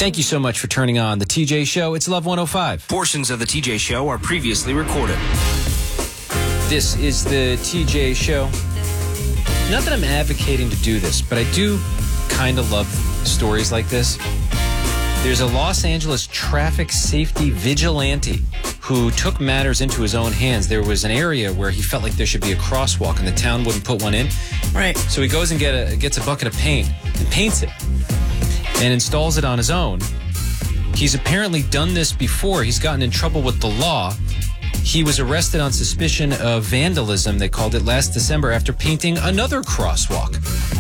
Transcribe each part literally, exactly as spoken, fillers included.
Thank you so much for turning on the T J Show. It's Love one oh five. Portions of the T J Show are previously recorded. This is the T J Show. Not that I'm advocating to do this, but I do kind of love stories like this. There's a Los Angeles traffic safety vigilante who took matters into his own hands. There was an area where he felt like there should be a crosswalk and the town wouldn't put one in. Right. So he goes and get a, gets a bucket of paint and paints it and installs it on his own. He's apparently done this before. He's gotten in trouble with the law. He was arrested on suspicion of vandalism, they called it, last December after painting another crosswalk.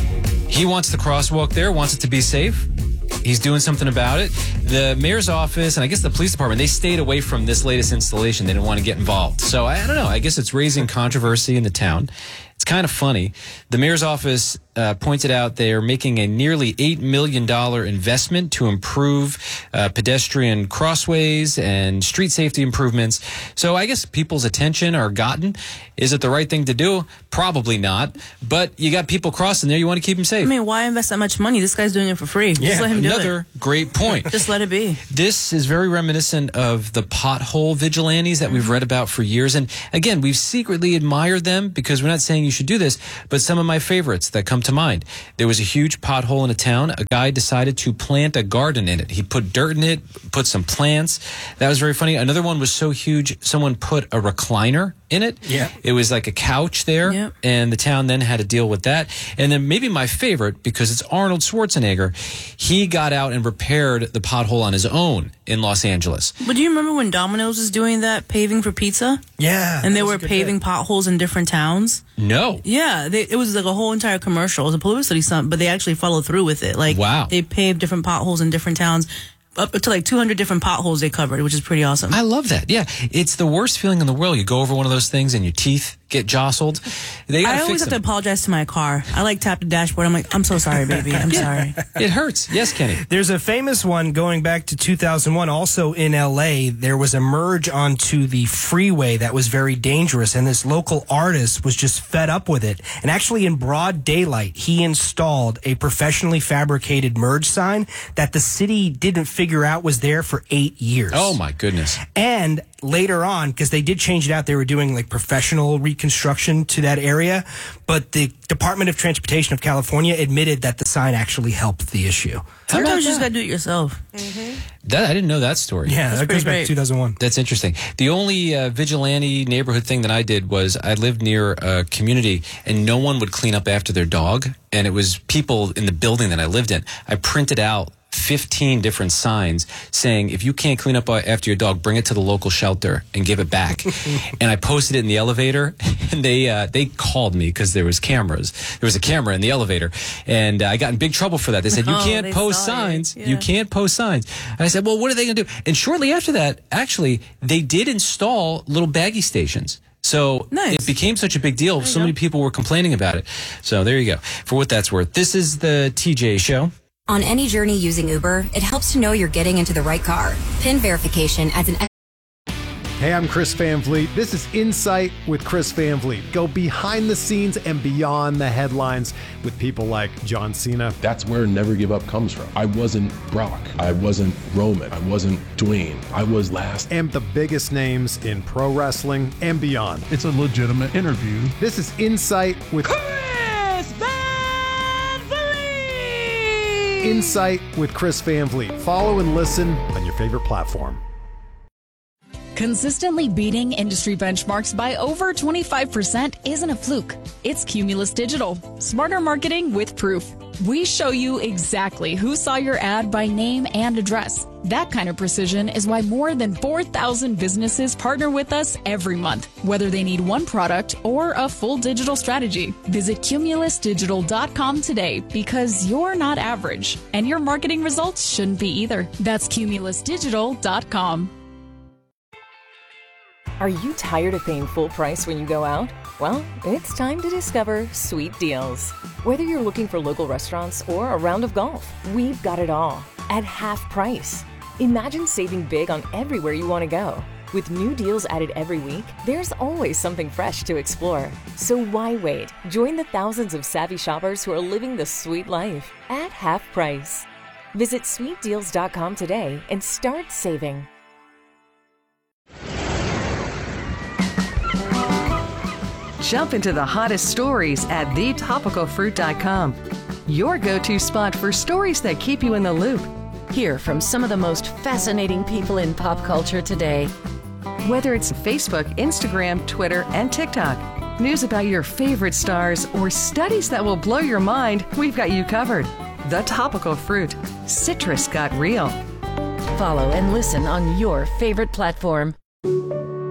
He wants the crosswalk there, wants it to be safe. He's doing something about it. The mayor's office and I guess the police department, they stayed away from this latest installation. They didn't want to get involved. So I don't know. I guess it's raising controversy in the town. It's kind of funny. The mayor's office uh, pointed out they are making a nearly eight million dollars investment to improve uh, pedestrian crossways and street safety improvements. So I guess people's attention are gotten. Is it the right thing to do? Probably not. But you got people crossing there. You want to keep them safe. I mean, why invest that much money? This guy's doing it for free. Yeah, Just let him do it. Another great point. Just let it be. This is very reminiscent of the pothole vigilantes that we've read about for years. And again, we've secretly admired them because we're not saying you should do this, but some of my favorites that come to mind. There was a huge pothole in a town. A guy decided to plant a garden in it. He put dirt in it, put some plants. That was very funny. Another one was so huge, someone put a recliner in it. Yeah. It was like a couch there, Yep. and the town then had to deal with that. And then maybe my favorite, because it's Arnold Schwarzenegger, he got out and repaired the pothole on his own in Los Angeles. But do you remember when Domino's was doing that paving for pizza? Yeah. And they that was were a good paving bit. potholes in different towns? No. Yeah, they, it was like a whole entire commercial. It was a publicity stunt, but they actually followed through with it. Like, Wow. They paved different potholes in different towns. Up to like two hundred different potholes they covered, which is pretty awesome. I love that. Yeah. It's the worst feeling in the world. You go over one of those things and your teeth get jostled. They gotta I fix always have them. to apologize to my car. I like tap the dashboard. I'm like, I'm so sorry, baby. I'm sorry. It hurts. Yes, Kenny. There's a famous one going back to two thousand one, also in L A. There was a merge onto the freeway that was very dangerous, and this local artist was just fed up with it. And actually, in broad daylight, he installed a professionally fabricated merge sign that the city didn't figure out was there for eight years. Oh, my goodness. And later on, because they did change it out, they were doing like professional reconstruction to that area. But the Department of Transportation of California admitted that the sign actually helped the issue. How about Sometimes you just that? gotta do it yourself. That, I didn't know that story. Yeah, That's that goes pretty back great. to two thousand one. That's interesting. The only uh, vigilante neighborhood thing that I did was I lived near a community and no one would clean up after their dog. And it was people in the building that I lived in. I printed out fifteen different signs saying, if you can't clean up after your dog, bring it to the local shelter and give it back. And I posted it in the elevator, and they uh, they called me because there was cameras. There was a camera in the elevator, and uh, I got in big trouble for that. They said, you Oh, can't they post saw it. signs. Yeah. You can't post signs. And I said, well, what are they going to do? And shortly after that, actually, they did install little baggie stations. So Nice. it became such a big deal. There you So many go. people were complaining about it. So there you go. For what that's worth, this is the T J Show. On any journey using Uber, it helps to know you're getting into the right car. PIN verification adds an Hey, I'm Chris Van Vliet. This is Insight with Chris Van Vliet. Go behind the scenes and beyond the headlines with people like John Cena. That's where Never Give Up comes from. I wasn't Brock. I wasn't Roman. I wasn't Dwayne. I was last. And the biggest names in pro wrestling and beyond. It's a legitimate interview. This is Insight with Chris Van Vliet! Insight with Chris Van Vliet. Follow and listen on your favorite platform. Consistently beating industry benchmarks by over twenty-five percent isn't a fluke. It's Cumulus Digital. Smarter marketing with proof. We show you exactly who saw your ad by name and address. That kind of precision is why more than four thousand businesses partner with us every month, whether they need one product or a full digital strategy. Visit cumulus digital dot com today because you're not average, and your marketing results shouldn't be either. That's cumulus digital dot com. Are you tired of paying full price when you go out? Well, it's time to discover Sweet Deals. Whether you're looking for local restaurants or a round of golf, we've got it all at half price. Imagine saving big on everywhere you want to go. With new deals added every week, there's always something fresh to explore. So why wait? Join the thousands of savvy shoppers who are living the sweet life at half price. Visit sweet deals dot com today and start saving. Jump into the hottest stories at the topical fruit dot com. Your go-to spot for stories that keep you in the loop. Hear from some of the most fascinating people in pop culture today. Whether it's Facebook, Instagram, Twitter, and TikTok, news about your favorite stars, or studies that will blow your mind, we've got you covered. The Topical Fruit. Citrus got real. Follow and listen on your favorite platform.